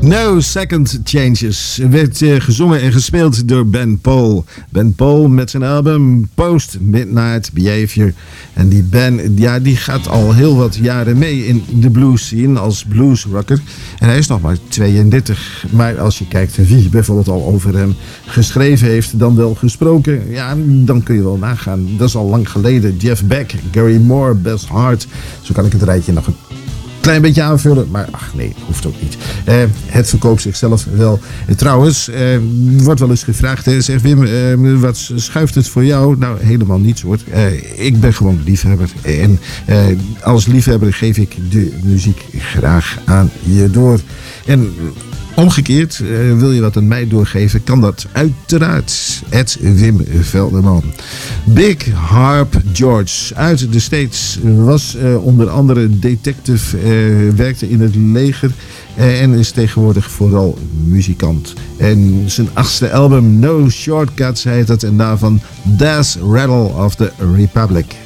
No Second Changes werd gezongen en gespeeld door Ben Paul. Ben Paul met zijn album Post Midnight Behavior. En die Ben, ja, die gaat al heel wat jaren mee in de blues scene als bluesrocker. En hij is nog maar 32. Maar als je kijkt wie bijvoorbeeld al over hem geschreven heeft, dan wel gesproken, ja, dan kun je wel nagaan. Dat is al lang geleden. Jeff Beck, Gary Moore, Bess Hart. Zo kan ik het rijtje nog een klein beetje aanvullen, maar ach nee, hoeft ook niet. Het verkoopt zichzelf wel. Trouwens, wordt wel eens gevraagd, zeg Wim, wat schuift het voor jou? Nou, helemaal niets hoor. Ik ben gewoon liefhebber. En als liefhebber geef ik de muziek graag aan je door. En omgekeerd, wil je wat aan mij doorgeven, kan dat uiteraard. Wim Velderman. Big Harp George uit de States was onder andere detective, werkte in het leger en is tegenwoordig vooral muzikant. En zijn 8e album No Shortcuts heet het en daarvan Death Rattle of the Republic.